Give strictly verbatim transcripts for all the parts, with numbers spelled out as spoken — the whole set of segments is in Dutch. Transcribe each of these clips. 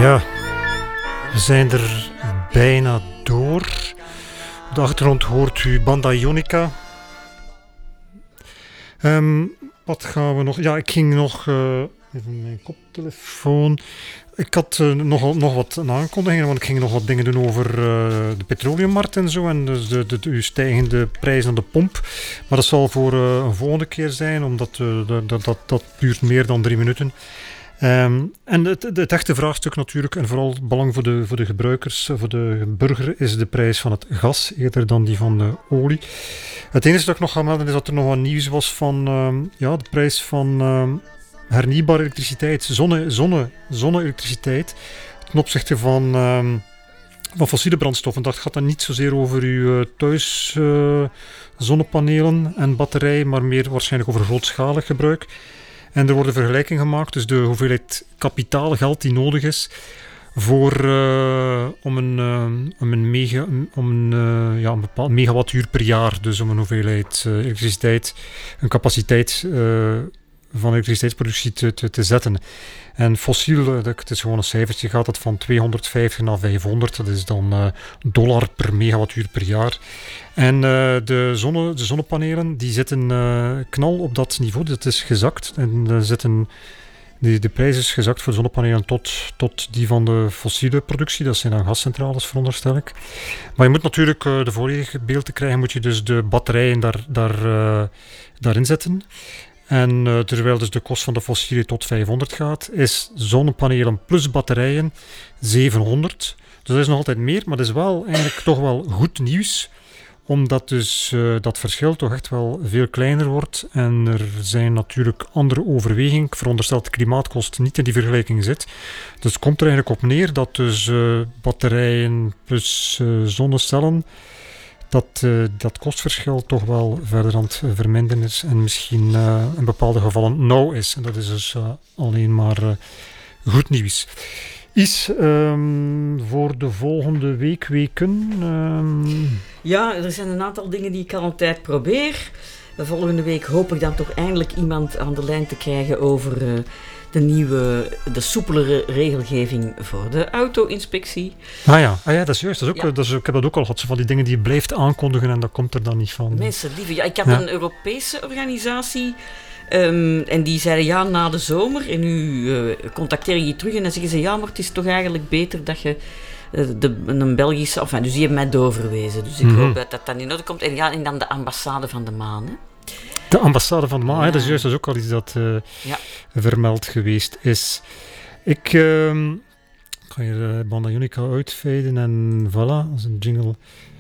Ja, we zijn er bijna door. Op de achtergrond hoort u Banda Ionica. Um, wat gaan we nog... Ja, ik ging nog... Uh, even mijn koptelefoon... Ik had uh, nog, nog wat aankondigingen, want ik ging nog wat dingen doen over uh, de petroleummarkt en zo. En dus de, de, de stijgende prijzen aan de pomp. Maar dat zal voor uh, een volgende keer zijn, omdat uh, dat, dat, dat duurt meer dan drie minuten. Um, en het, het echte vraagstuk natuurlijk, en vooral het belang voor de, voor de gebruikers, voor de burger, is de prijs van het gas, eerder dan die van de olie. Het enige dat ik nog ga melden is dat er nog wat nieuws was van um, ja, de prijs van um, hernieuwbare elektriciteit, zonne, zonne, zonne-elektriciteit, ten opzichte van, um, van fossiele brandstoffen. Dat gaat dan niet zozeer over uw uh, thuis uh, zonnepanelen en batterijen, maar meer waarschijnlijk over grootschalig gebruik. En er worden vergelijkingen gemaakt, dus de hoeveelheid kapitaal, geld die nodig is voor, uh, om een, uh, om een, mega, om een, uh, ja, een bepaald megawattuur per jaar, dus om een hoeveelheid uh, elektriciteit, een capaciteit uh, van elektriciteitsproductie te, te, te zetten. En fossiel, het is gewoon een cijfertje, gaat het van tweehonderdvijftig naar vijfhonderd, dat is dan uh, dollar per megawattuur per jaar. En uh, de, zonne, de zonnepanelen die zitten uh, knal op dat niveau, dat is gezakt. En uh, zitten, de, de prijs is gezakt voor zonnepanelen tot, tot die van de fossiele productie. Dat zijn dan gascentrales, veronderstel ik. Maar je moet natuurlijk, uh, de volledige beeld te krijgen, moet je dus de batterijen daar, daar, uh, daarin zetten. En uh, terwijl dus de kost van de fossiele tot vijfhonderd gaat, is zonnepanelen plus batterijen zevenhonderd. Dus dat is nog altijd meer, maar dat is wel eigenlijk toch wel goed nieuws. Omdat dus uh, dat verschil toch echt wel veel kleiner wordt. En er zijn natuurlijk andere overwegingen. Ik veronderstel dat de klimaatkost niet in die vergelijking zit. Dus het komt er eigenlijk op neer dat dus uh, batterijen plus uh, zonnecellen, dat uh, dat kostverschil toch wel verder aan het verminderen is. En misschien uh, in bepaalde gevallen nauw is. En dat is dus uh, alleen maar uh, goed nieuws. Is um, voor de volgende week, weken? Um... Ja, er zijn een aantal dingen die ik al een tijd probeer. De volgende week hoop ik dan toch eindelijk iemand aan de lijn te krijgen over uh, de nieuwe, de soepelere regelgeving voor de auto-inspectie. Ah ja, ah ja dat is juist. Dat is ook, ja. dat is, ik heb dat ook al gehad, zo van die dingen die je blijft aankondigen en dat komt er dan niet van. Mensen lieve, ja, ik had ja. een Europese organisatie. Um, en die zeiden ja, na de zomer. En nu uh, contacteer je je terug en dan zeggen ze ja, maar het is toch eigenlijk beter dat je uh, de, een Belgische... Enfin, dus die hebben mij doorverwezen. Dus ik mm-hmm. hoop dat dat dan in orde komt. En ja, en dan de ambassade van de Maan. Hè. De ambassade van de Maan, ja. hè, dat is juist dat is ook al iets dat uh, ja. vermeld geweest is. Ik uh, ga hier uh, Banda Ionica uitfaden en voilà, als een jingle...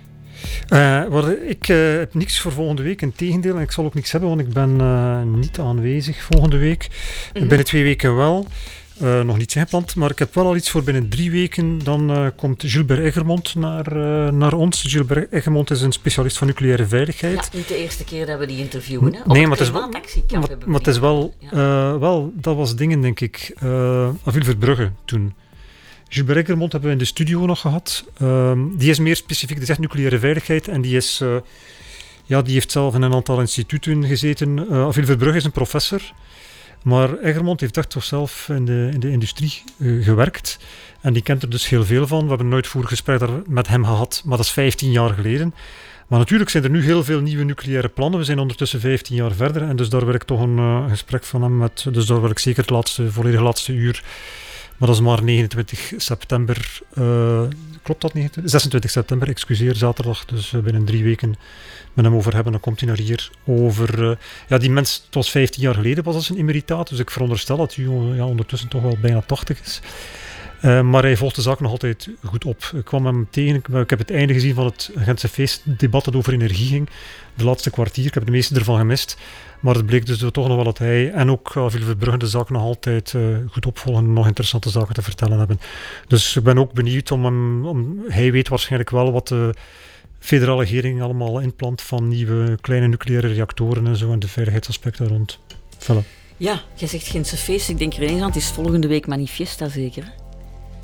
Uh, wat, ik uh, heb niks voor volgende week, integendeel, en ik zal ook niks hebben, want ik ben uh, niet aanwezig volgende week. Mm-hmm. Binnen twee weken wel, uh, nog niets ingepland, maar ik heb wel al iets voor binnen drie weken. Dan uh, komt Gilbert Eggermont naar, uh, naar ons. Gilbert Eggermont is een specialist van nucleaire veiligheid. Ja, niet de eerste keer dat we die interviewen, hè? Op nee, maar het is wel, maar, maar het is wel, ja. uh, wel, dat was dingen, denk ik, uh, Avil Verbrugge toen. Gilbert Eggermont hebben we in de studio nog gehad. Um, die is meer specifiek, die zegt nucleaire veiligheid en die, is, uh, ja, die heeft zelf in een aantal instituten gezeten. Uh, Avil Verbrugge is een professor, maar Eggermont heeft echt toch zelf in de, in de industrie uh, gewerkt en die kent er dus heel veel van. We hebben een uitvoerig gesprek daar met hem gehad, maar dat is vijftien jaar geleden. Maar natuurlijk zijn er nu heel veel nieuwe nucleaire plannen. We zijn ondertussen vijftien jaar verder en dus daar wil ik toch een uh, gesprek van hem met, dus daar wil ik zeker het laatste, volledig laatste uur. Maar dat is maar negenentwintig september, uh, klopt dat? negenentwintig? zesentwintig september, excuseer, zaterdag, dus uh, binnen drie weken met hem over hebben. Dan komt hij naar hier over... Uh, ja, die mens, het was vijftien jaar geleden, was als een emeritaat, dus ik veronderstel dat hij ja, ondertussen toch wel bijna tachtig is. Uh, maar hij volgt de zaak nog altijd goed op. Ik kwam hem tegen, ik, ik heb het einde gezien van het Gentse feestdebat dat over energie ging. De laatste kwartier, ik heb de meeste ervan gemist. Maar het bleek dus toch nog wel dat hij en ook Avil Verbrugge de zaak nog altijd uh, goed opvolgen en nog interessante zaken te vertellen hebben. Dus ik ben ook benieuwd om hem, om, hij weet waarschijnlijk wel wat de federale regering allemaal inplant van nieuwe kleine nucleaire reactoren en zo en de veiligheidsaspecten rond. Voilà. Ja, jij zegt Gentse feest, ik denk er ineens aan, het is volgende week Manifesta zeker.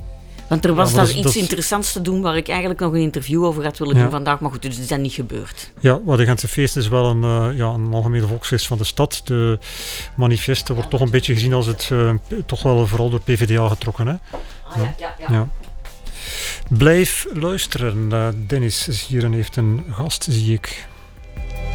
Want er was Ja, daar dat is- iets dat is- interessants te doen waar ik eigenlijk nog een interview over had willen Ja. doen vandaag, maar goed, dus is dat niet gebeurd. Ja, wat de Gentse feest is wel een, uh, ja, een algemene volksfeest van de stad. De manifeste wordt toch een beetje gezien als het uh, toch wel vooral door P V D A getrokken. Hè? Ah, ja, ja, ja. Ja. Blijf luisteren. Uh, Dennis is hier en heeft een gast, zie ik.